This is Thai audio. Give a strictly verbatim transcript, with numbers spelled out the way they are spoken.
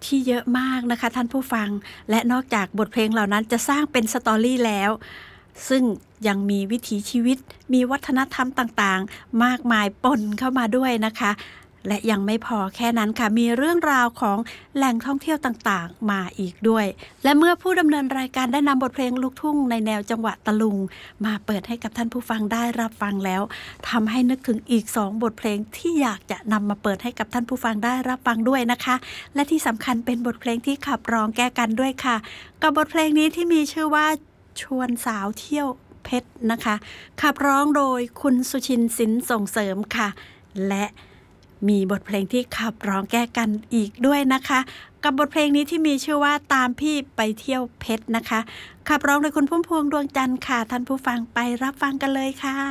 ที่เยอะมากนะคะท่านผู้ฟังและนอกจากบทเพลงเหล่านั้นจะสร้างเป็นสตอรี่แล้วซึ่งยังมีวิถีชีวิตมีวัฒนธรรมต่างๆมากมายปนเข้ามาด้วยนะคะและยังไม่พอแค่นั้นค่ะมีเรื่องราวของแหล่งท่องเที่ยวต่างๆมาอีกด้วยและเมื่อผู้ดำเนินรายการได้นำบทเพลงลูกทุ่งในแนวจังหวะตะลุงมาเปิดให้กับท่านผู้ฟังได้รับฟังแล้วทำให้นึกถึงอีกสองบทเพลงที่อยากจะนำมาเปิดให้กับท่านผู้ฟังได้รับฟังด้วยนะคะและที่สำคัญเป็นบทเพลงที่ขับร้องแก้กันด้วยค่ะกับบทเพลงนี้ที่มีชื่อว่าชวนสาวเที่ยวเพชรนะคะขับร้องโดยคุณสุชินทร์สินส่งเสริมค่ะและมีบทเพลงที่ขับร้องแก้กันอีกด้วยนะคะกับบทเพลงนี้ที่มีชื่อว่าตามพี่ไปเที่ยวเพชรนะคะขับร้องโดยคุณพุ่มพวงดวงจันทร์ค่ะท่านผู้ฟังไปรับฟังกันเลยค่ะ